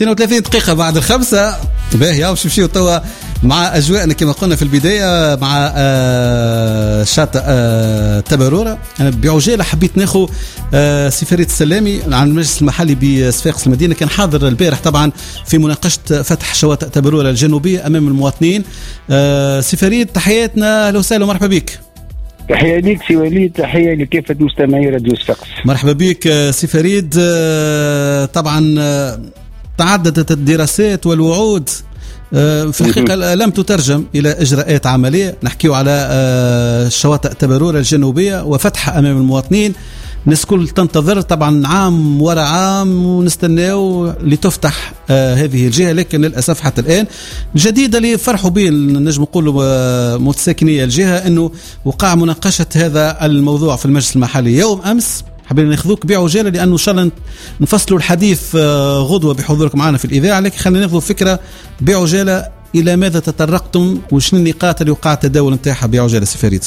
32 دقيقة بعد الخمسة. باهي باش نمشيو توا مع أجواءنا كما قلنا في البداية مع شاطئ تبارورة. أنا بعجالة حبيت ناخو سي فريد السلامي عن المجلس المحلي بصفاقس المدينة، كان حاضر البارح طبعا في مناقشة فتح شواطئ تبارورة الجنوبية أمام المواطنين. سي فريد تحياتنا، أهلا وسهلا ومرحبا بك. تحية ليك سي وليد، تحية لكافة مستمعي راديو صفاقس. مرحبا بك سي فريد. طبعا تعددت الدراسات والوعود في الحقيقة لم تترجم إلى إجراءات عملية. نحكيو على شواطئ تبارورة الجنوبية وفتحها أمام المواطنين. الناس كل تنتظر طبعا عام وراء عام ونستناو لتفتح هذه الجهة، لكن للأسف حتى الآن الجديدة اللي فرحوا به نجم نقولوا متساكنية الجهة أنه وقع مناقشة هذا الموضوع في المجلس المحلي يوم أمس. حابين ناخذوك بعجالة لأنه إن شاء الله نفصلوا الحديث غدوة بحضورك معنا في الإذاعة، لكن خلينا ناخذوا فكرة بعجالة إلى ماذا تطرقتم وشنو النقاط اللي وقع التداول نتاعها بعجالة سي فريد.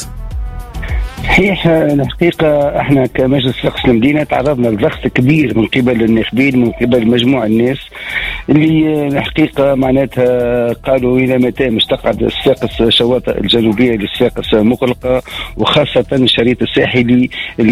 صحيح، الحقيقة احنا كمجلس صفاقس المدينة تعرضنا لضغط كبير من قبل الناخبين، من قبل مجموعة الناس اللي الحقيقة معناتها قالوا إلى متى مش تقعد صفاقس الشواطئ الجنوبية لصفاقس مغلقة، وخاصة الشريط الساحلي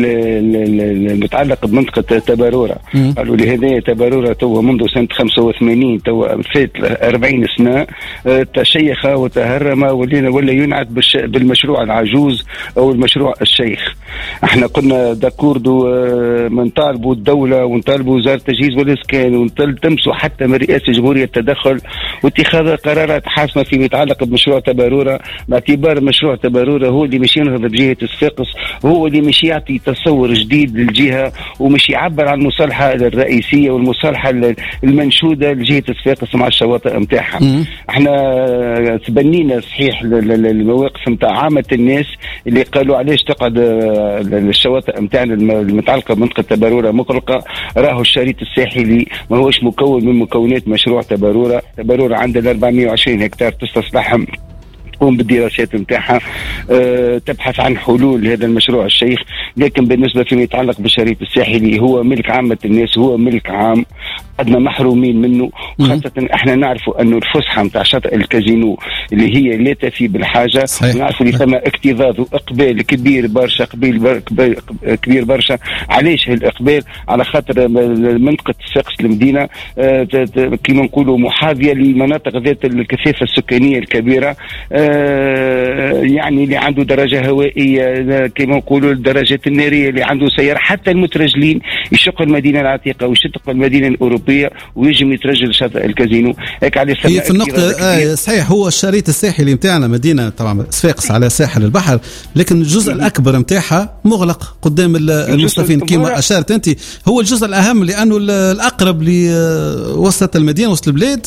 المتعلق بمنطقة تبارورة. قالوا لهذا تبارورة تو منذ سنة 85 تو فات 40 سنة تشيخ وتهرم ولا ينعت بالمشروع العجوز أو المشروع الشيخ. احنا قلنا داكوردو نطالبوا الدولة ونطالبوا وزارة التجهيز والإسكان ونلتمسوا حتى من رئاسة الجمهورية التدخل واتخاذ قرارات حاسمة فيما يتعلق بمشروع تبارورة، باعتبار مشروع تبارورة هو اللي مش ينهض بجهة صفاقس، هو اللي مش يعطي تصور جديد للجهة ومش يعبر عن المصالحة الرئيسية والمصالحة المنشودة لجهة صفاقس مع الشواطئ متاعها. احنا تبنينا صحيح المواقف متاع عامة الناس اللي قالوا علاش تقعد الشواطئ متاعنا المتعلقة بمنطقة تبارورة مغلقة. راهو الشريط الساحلي ما هوش مكون من مكونات مشروع تبارورة. تبارورة عندنا 420 هكتار تستصلحهم، تقوم بالدراسات متاعها، تبحث عن حلول لهذا المشروع الشيخ. لكن بالنسبة فيما يتعلق بالشريط الساحلي هو ملك عامة الناس، هو ملك عام قدنا محرومين منه. خاصة احنا نعرفوا انه الفسحة متاع شاطئ الكازينو اللي هي لا تفي بالحاجة، نعرفوا اللي ثم اكتظاظ واقبال كبير برشا، كبير برشا. علاش هالاقبال؟ على خاطر منطقة صفاقس المدينة كما نقولوا محاذية للمناطق ذات الكثافة السكانية الكبيرة، يعني اللي عنده درجة هوائية كما نقولوا الدرجات النارية، اللي عنده سيارة، حتى المترجلين يشق المدينة العتيقة ويشق المدينة الأوروبية ويجم يترجل شاطئ الكازينو. هيك على هي في النقطة صحيح هو الشريط الساحلي متاعنا مدينة طبعا صفاقس على ساحل البحر، لكن الجزء الأكبر متاعها مغلق قدام المصطفين كما أشارت أنت. هو الجزء الأهم لأنه الأقرب لوسط المدينة وسط البلاد،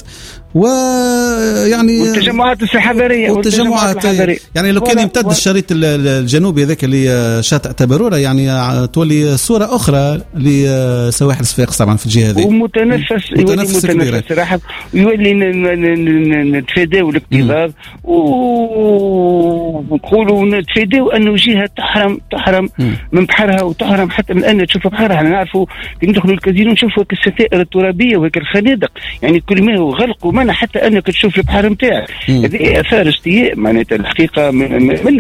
ويعني والتجمعات الحضرية والتجمعات يعني لو كان يمتد الشريط الجنوبي ذاك اللي شاطئ تبارورة يعني تولي صورة أخرى لسواحل صفاقس طبعا في الجهة هذه، ومتنفس صراحة، يولي نتفاداو الاكتظاظ ونقولوا نتفاداو أنه جهة تحرم من بحرها وتحرم حتى من أن تشوف بحرها. احنا نعرفوا كي ندخلوا الكازينو نشوفوا الستائر الترابية وهيك الخنادق، يعني كل ما هو غلق ومنع حتى أنك تشوف البحر متاعك. هذه آثار استياء معناتها الحقيقة من